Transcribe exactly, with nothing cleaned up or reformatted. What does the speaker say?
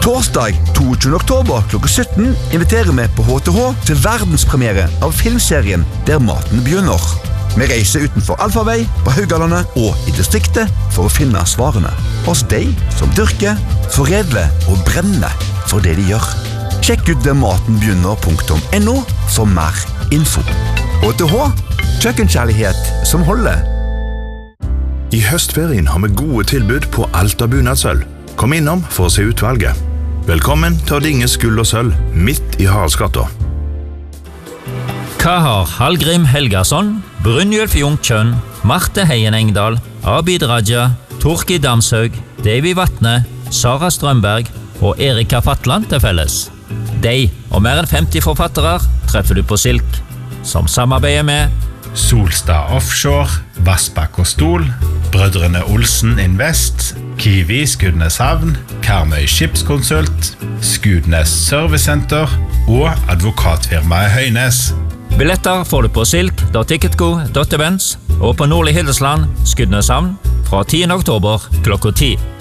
Torsdag toogtyvende oktober klokka sytten inviterer vi på H T H til verdenspremiere av filmserien Der maten begynner. Vi reiser utenfor Alfarvei, på Haugalandet og i distriktet for å finne svarene hos deg som dyrker, foredler og brenner for det de gjør. Sjekk ut dermatenbegynner punktum no for mer info. H T H, kjøkkenkjærlighet som holder. I høstferien har vi gode tilbud på Alta Bunadsølv. Kom innom for å se utvalget. Velkommen til Dinges Gull og Sølv, midt i Haraldsgata. Hva har Hallgrim Helgason, Brynjulf Jungtjønn, Marte Heien Engdahl, Abid Raja, Torki Damshaug, Davy Vatne, Sara Strømberg og Erika Fatland til felles? De og mer enn femti forfattere treffer du på Silk, som samarbeider med Solstad Offshore, Vassbakk og Stol, Brødrene Olsen Invest, Kiwi Skudneshavn, Karmøy Skipskonsult, Skudnes Servicecenter og advokatfirmaet Høynes. Billetter får du på silk punktum ticketgo punktum events og på Nordlig Hildesland, Skudneshavn, fra tiende oktober klokka ti.